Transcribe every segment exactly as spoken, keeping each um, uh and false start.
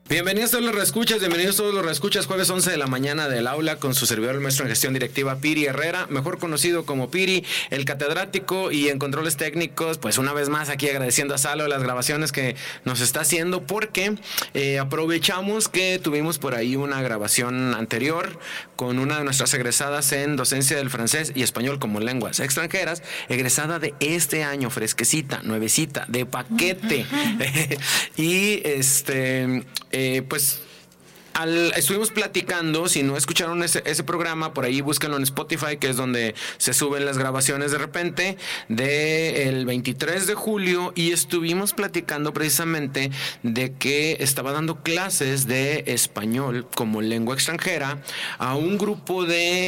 Bienvenidos todos los reescuchas, bienvenidos todos los reescuchas, jueves once de la mañana del aula con su servidor, el maestro en gestión directiva Piri Herrera, mejor conocido como Piri, el catedrático, y en controles técnicos, pues una vez más aquí agradeciendo a Salo las grabaciones que nos está haciendo, porque eh, aprovechamos que tuvimos por ahí una grabación anterior con una de nuestras egresadas en docencia del francés y español como lenguas extranjeras, egresada de este año, fresquecita, nuevecita, de paquete. y este... Eh, pues al, estuvimos platicando. Si no escucharon ese, ese programa, por ahí búsquenlo en Spotify, que es donde se suben las grabaciones de repente, del veintitrés de julio, y estuvimos platicando precisamente de que estaba dando clases de español como lengua extranjera a un grupo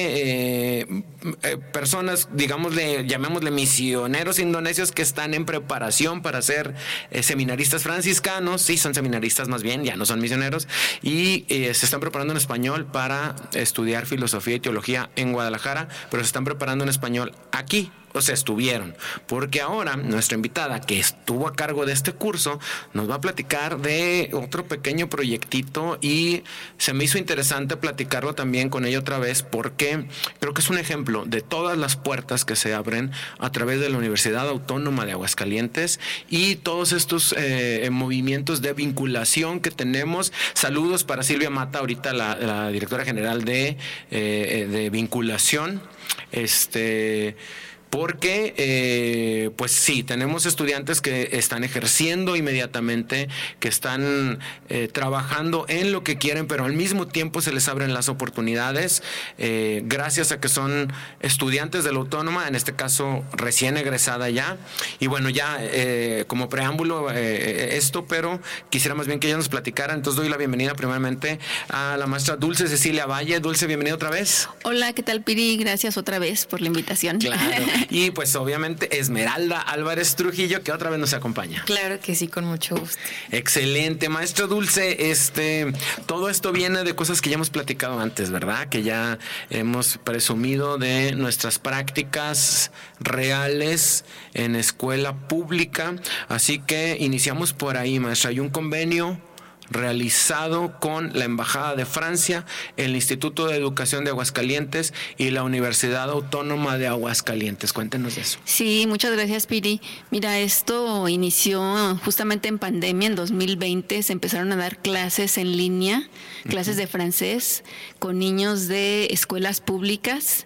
de eh, eh, personas, digámosle, llamémosle misioneros indonesios que están en preparación para ser eh, seminaristas franciscanos. Sí, son seminaristas más bien, ya no son misioneros, y eh, se están preparando en español para estudiar filosofía y teología en Guadalajara, pero se están preparando en español aquí. O sea, estuvieron, porque ahora nuestra invitada, que estuvo a cargo de este curso, nos va a platicar de otro pequeño proyectito, y se me hizo interesante platicarlo también con ella otra vez, porque creo que es un ejemplo de todas las puertas que se abren a través de la Universidad Autónoma de Aguascalientes y todos estos eh, movimientos de vinculación que tenemos. Saludos para Silvia Mata, ahorita la, la directora general de, eh, de vinculación. Este... Porque, eh, pues sí, tenemos estudiantes que están ejerciendo inmediatamente, que están eh, trabajando en lo que quieren, pero al mismo tiempo se les abren las oportunidades, eh, gracias a que son estudiantes de la Autónoma, en este caso recién egresada ya. Y bueno, ya eh, como preámbulo eh, esto, pero quisiera más bien que ella nos platicara. Entonces doy la bienvenida primeramente a la maestra Dulce Cecilia Valle. Dulce, bienvenida otra vez. Hola, ¿qué tal, Piri? Gracias otra vez por la invitación. Claro. Y pues obviamente Esmeralda Álvarez Trujillo, que otra vez nos acompaña. Claro que sí, con mucho gusto. Excelente, maestro Dulce. Este, todo esto viene de cosas que ya hemos platicado antes, ¿verdad? Que ya hemos presumido de nuestras prácticas reales en escuela pública. Así que iniciamos por ahí, maestra. Hay un convenio realizado con la Embajada de Francia, el Instituto de Educación de Aguascalientes y la Universidad Autónoma de Aguascalientes. Cuéntenos de eso. Sí, muchas gracias, Piri. Mira, esto inició justamente en pandemia, en dos mil veinte, se empezaron a dar clases en línea, clases uh-huh. de francés con niños de escuelas públicas.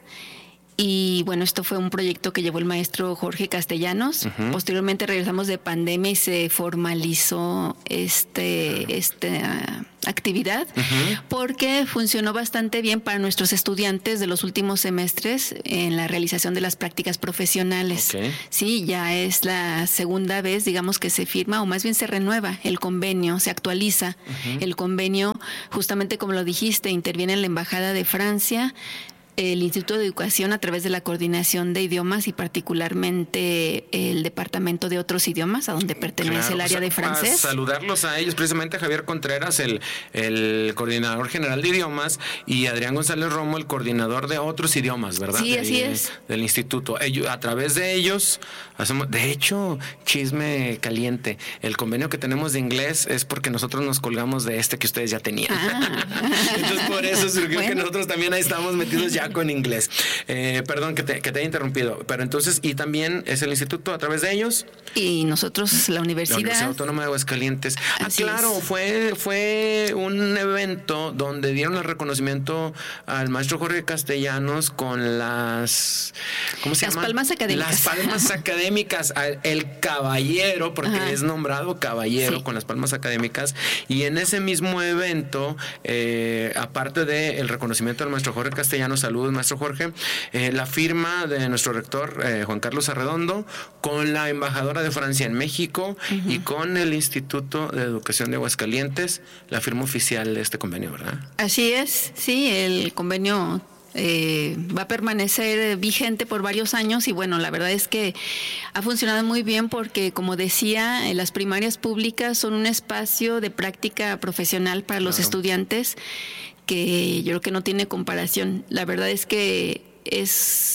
Y bueno, esto fue un proyecto que llevó el maestro Jorge Castellanos. Uh-huh. Posteriormente regresamos de pandemia y se formalizó este, esta actividad, uh-huh. porque funcionó bastante bien para nuestros estudiantes de los últimos semestres en la realización de las prácticas profesionales. Okay. Sí, ya es la segunda vez, digamos, que se firma, o más bien se renueva el convenio, se actualiza uh-huh. el convenio, justamente como lo dijiste, interviene la Embajada de Francia, el Instituto de Educación a través de la Coordinación de Idiomas y particularmente el Departamento de Otros Idiomas, a donde pertenece claro, el área o sea, de francés. Saludarlos a ellos, precisamente a Javier Contreras, el, el coordinador general de idiomas, y Adrián González Romo, el coordinador de Otros Idiomas, ¿verdad? Sí, de, así es. Del instituto. Ellos, a través de ellos, hacemos, de hecho, chisme caliente, el convenio que tenemos de inglés es porque nosotros nos colgamos de este que ustedes ya tenían. Ah. Entonces, por eso surgió bueno. que nosotros también ahí estamos metidos ya con inglés. Eh, perdón que te, que te haya interrumpido, pero entonces, y también es el instituto a través de ellos. Y nosotros, la universidad. La Universidad Autónoma de Aguascalientes. Ah, Así claro, es. fue, fue un evento donde dieron el reconocimiento al maestro Jorge Castellanos con las, ¿cómo se llama? Las palmas académicas. Las palmas académicas, el caballero, porque Ajá. es nombrado caballero sí. con las palmas académicas. Y en ese mismo evento, eh, aparte del reconocimiento al maestro Jorge Castellanos, saludos, maestro Jorge, eh, la firma de nuestro rector, eh, Juan Carlos Arredondo, con la embajadora de Francia en México uh-huh. y con el Instituto de Educación de Aguascalientes, la firma oficial de este convenio, ¿verdad? Así es, sí, el convenio Eh, va a permanecer vigente por varios años y bueno, la verdad es que ha funcionado muy bien porque, como decía, las primarias públicas son un espacio de práctica profesional para los claro. estudiantes que yo creo que no tiene comparación. La verdad es que es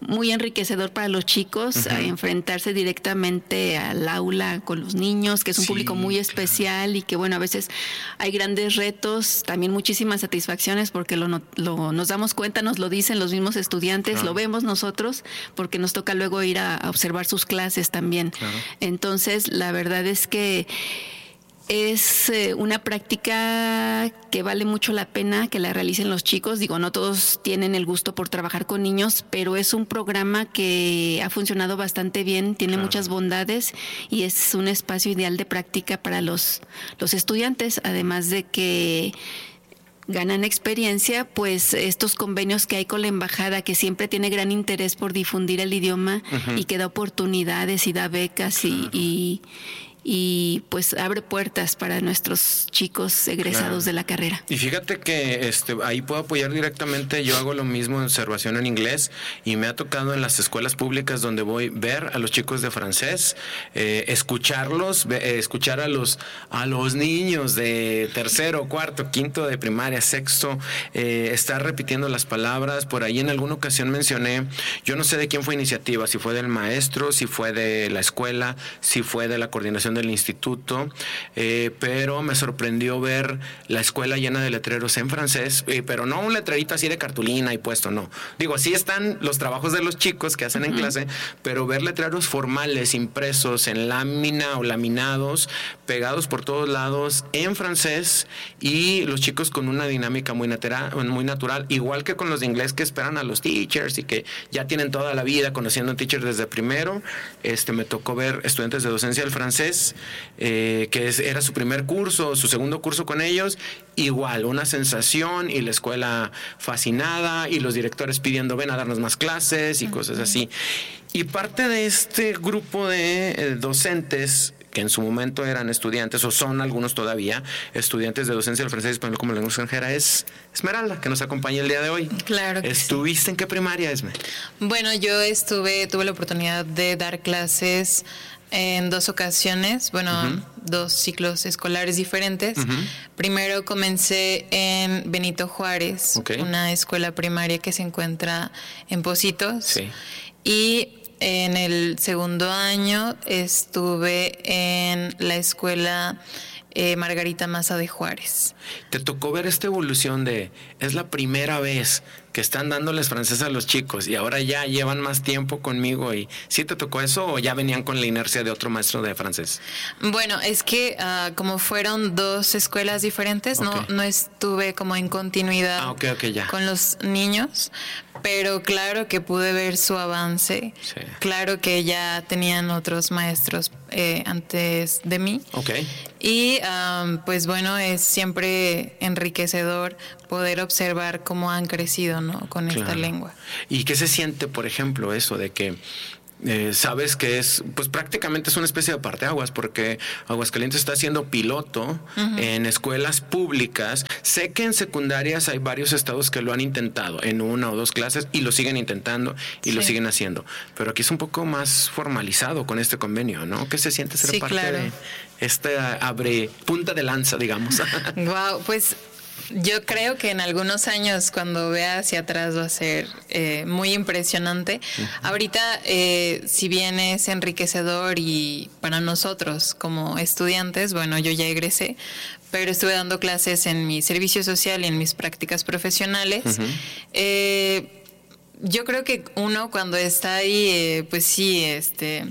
muy enriquecedor para los chicos, uh-huh. a enfrentarse directamente al aula con los niños, que es un sí, público muy especial claro. y que bueno, a veces hay grandes retos, también muchísimas satisfacciones porque lo, lo nos damos cuenta, nos lo dicen los mismos estudiantes, claro. lo vemos nosotros porque nos toca luego ir a, a observar sus clases también. Claro. Entonces, la verdad es que es eh, una práctica que vale mucho la pena que la realicen los chicos. Digo, no todos tienen el gusto por trabajar con niños, pero es un programa que ha funcionado bastante bien, tiene claro. muchas bondades y es un espacio ideal de práctica para los, los estudiantes, además de que ganan experiencia, pues estos convenios que hay con la embajada, que siempre tiene gran interés por difundir el idioma uh-huh. y que da oportunidades y da becas claro. y... y y pues abre puertas para nuestros chicos egresados claro. de la carrera. Y fíjate que este ahí puedo apoyar directamente, yo hago lo mismo en observación en inglés y me ha tocado en las escuelas públicas donde voy ver a los chicos de francés, eh, escucharlos, eh, escuchar a los a los niños de tercero, cuarto, quinto de primaria, sexto, eh, estar repitiendo las palabras. Por ahí en alguna ocasión mencioné, yo no sé de quién fue iniciativa, si fue del maestro, si fue de la escuela, si fue de la coordinación del instituto, eh, pero me sorprendió ver la escuela llena de letreros en francés, eh, pero no un letrerito así de cartulina y puesto, no. Digo, sí están los trabajos de los chicos que hacen en uh-huh. clase, pero ver letreros formales impresos en lámina o laminados, pegados por todos lados en francés y los chicos con una dinámica muy natural, muy natural, igual que con los de inglés que esperan a los teachers y que ya tienen toda la vida conociendo a teachers desde primero. Este, me tocó ver estudiantes de docencia del francés Eh, que es, era su primer curso, su segundo curso con ellos, igual, una sensación y la escuela fascinada y los directores pidiendo ven a darnos más clases y cosas así. Y parte de este grupo de eh, docentes que en su momento eran estudiantes, o son algunos todavía, estudiantes de docencia del francés y español como lengua extranjera, es Esmeralda, que nos acompaña el día de hoy. Claro que ¿Estuviste sí. en qué primaria, Esme? Bueno, yo estuve, tuve la oportunidad de dar clases en dos ocasiones, bueno, uh-huh. dos ciclos escolares diferentes. Uh-huh. Primero comencé en Benito Juárez, okay. una escuela primaria que se encuentra en Pocitos. Sí. Y en el segundo año estuve en la escuela eh, Margarita Maza de Juárez. ¿Te tocó ver esta evolución de, es la primera vez que están dándoles francés a los chicos y ahora ya llevan más tiempo conmigo? ¿Y sí te tocó eso o ya venían con la inercia de otro maestro de francés? Bueno, es que uh, como fueron dos escuelas diferentes, okay. no, no estuve como en continuidad ah, okay, okay, ya. con los niños, pero claro que pude ver su avance. Sí. Claro que ya tenían otros maestros eh, antes de mí. Okay. Y um, pues bueno, es siempre enriquecedor poder observar cómo han crecido, ¿no? Con claro. esta lengua. ¿Y qué se siente, por ejemplo, eso de que Eh, sabes que es, pues prácticamente es una especie de parteaguas, porque Aguascalientes está haciendo piloto uh-huh. en escuelas públicas? Sé que en secundarias hay varios estados que lo han intentado en una o dos clases y lo siguen intentando y sí. lo siguen haciendo, pero aquí es un poco más formalizado con este convenio, ¿no? ¿Qué se siente ser sí, parte claro. de esta abre punta de lanza, digamos? Wow, pues yo creo que en algunos años, cuando vea hacia atrás, va a ser eh, muy impresionante. Uh-huh. Ahorita, eh, si bien es enriquecedor y para nosotros como estudiantes, bueno, yo ya egresé, pero estuve dando clases en mi servicio social y en mis prácticas profesionales. Uh-huh. Eh, yo creo que uno cuando está ahí, eh, pues sí, este...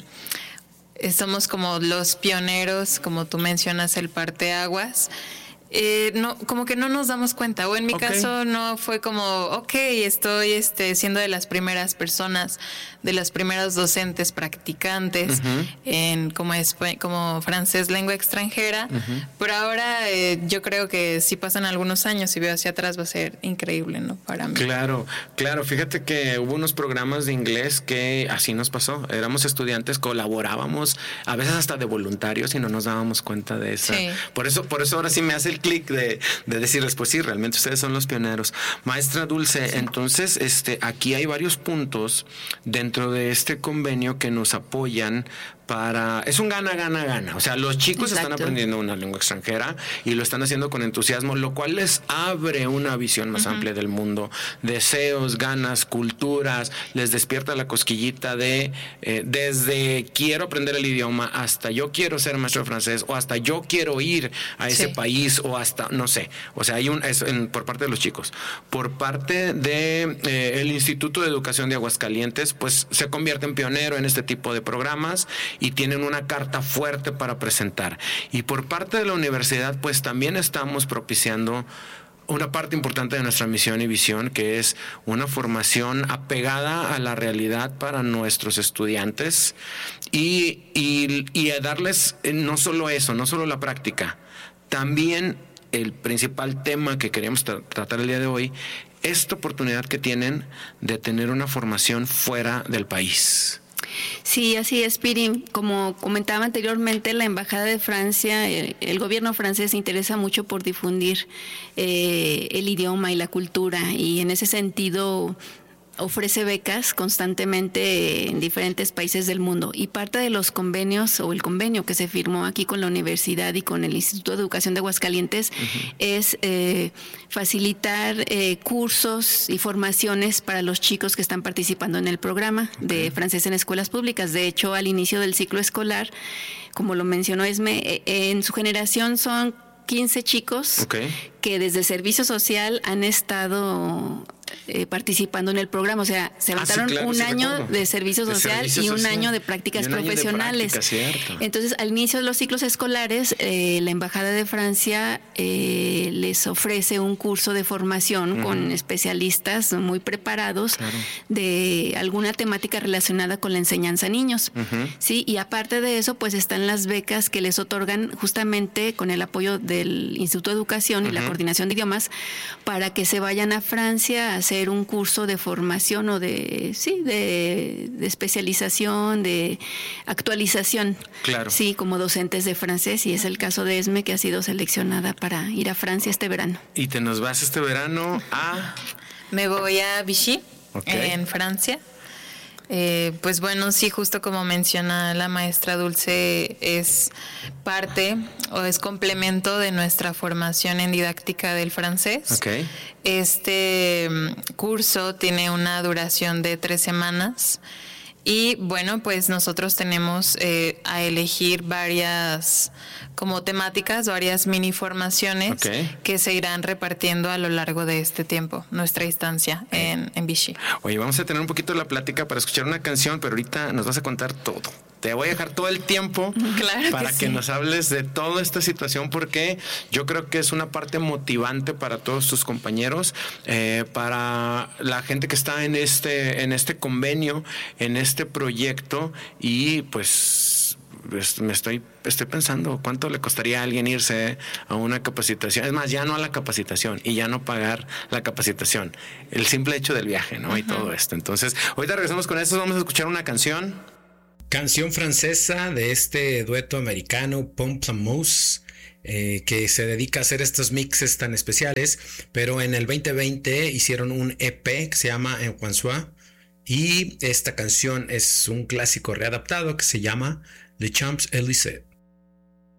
somos como los pioneros, como tú mencionas, el parteaguas. Eh, no, como que no nos damos cuenta, o en mi okay. caso no fue como, ok, estoy este, siendo de las primeras personas, de las primeras docentes practicantes uh-huh. en como, esp- como francés lengua extranjera, uh-huh. pero ahora eh, yo creo que si pasan algunos años y veo hacia atrás va a ser increíble, ¿no? Para mí. Claro, claro, fíjate que hubo unos programas de inglés que así nos pasó, éramos estudiantes, colaborábamos, a veces hasta de voluntarios y no nos dábamos cuenta de eso. Sí. Por eso, por eso ahora sí me hace el clic de, de decirles, pues sí, realmente ustedes son los pioneros. Maestra Dulce, sí. entonces este, aquí hay varios puntos dentro de este convenio que nos apoyan para... Es un gana, gana, gana. O sea, los chicos Exacto. están aprendiendo una lengua extranjera y lo están haciendo con entusiasmo, lo cual les abre una visión más uh-huh. amplia del mundo. Deseos, ganas, culturas, les despierta la cosquillita de eh, desde quiero aprender el idioma hasta yo quiero ser maestro de francés o hasta yo quiero ir a ese sí. país o hasta, no sé. O sea, hay un... Es, en, por parte de los chicos. Por parte de eh, el Instituto de Educación de Aguascalientes, pues se convierte en pionero en este tipo de programas y tienen una carta fuerte para presentar. Y por parte de la universidad, pues también estamos propiciando una parte importante de nuestra misión y visión, que es una formación apegada a la realidad para nuestros estudiantes y, y, y a darles eh, no solo eso, no solo la práctica, también el principal tema que queríamos tra- tratar el día de hoy, esta oportunidad que tienen de tener una formación fuera del país. Sí, así es, Piri. Como comentaba anteriormente, la Embajada de Francia, el, el gobierno francés se interesa mucho por difundir eh, el idioma y la cultura, y en ese sentido ofrece becas constantemente en diferentes países del mundo, y parte de los convenios o el convenio que se firmó aquí con la universidad y con el Instituto de Educación de Aguascalientes uh-huh. es eh, facilitar eh, cursos y formaciones para los chicos que están participando en el programa okay. de francés en escuelas públicas. De hecho, al inicio del ciclo escolar, como lo mencionó Esme, eh, en su generación son quince chicos okay. que desde servicio social han estado eh, participando en el programa. O sea, se aventaron ah, sí, claro, sí un año recuerdo. de servicio de social servicio y un social. año de prácticas profesionales. De práctica, entonces, al inicio de los ciclos escolares, eh, la Embajada de Francia eh, les ofrece un curso de formación uh-huh. con especialistas muy preparados claro. de alguna temática relacionada con la enseñanza a niños. Uh-huh. Sí, y aparte de eso, pues están las becas que les otorgan justamente con el apoyo del Instituto de Educación uh-huh. y la Coordinación de Idiomas para que se vayan a Francia a hacer un curso de formación o de sí de, de especialización, de actualización, claro. sí, como docentes de francés, y es el caso de Esme, que ha sido seleccionada para ir a Francia este verano. ¿Y te nos vas este verano a...? Me voy a Vichy, okay. en Francia. Eh, pues bueno, sí, justo como menciona la maestra Dulce, es parte o es complemento de nuestra formación en didáctica del francés. Okay. Este curso tiene una duración de tres semanas y bueno, pues nosotros tenemos eh, a elegir varias como temáticas, varias mini formaciones okay. que se irán repartiendo a lo largo de este tiempo, nuestra instancia en, en Vichy. Oye, vamos a tener un poquito de la plática para escuchar una canción, pero ahorita nos vas a contar todo. Te voy a dejar todo el tiempo claro para que, que sí. nos hables de toda esta situación, porque yo creo que es una parte motivante para todos tus compañeros, eh, para la gente que está en este, en este convenio, en este proyecto, y pues me estoy, estoy pensando cuánto le costaría a alguien irse a una capacitación. Es más, ya no a la capacitación y ya no pagar la capacitación. El simple hecho del viaje, ¿no? Uh-huh. Y todo esto. Entonces, ahorita regresamos con esto. Vamos a escuchar una canción. Canción francesa de este dueto americano, Pamplemousse, eh, que se dedica a hacer estos mixes tan especiales, pero en el veinte veinte hicieron un E P que se llama En François, y esta canción es un clásico readaptado que se llama Les Champs-Élysées.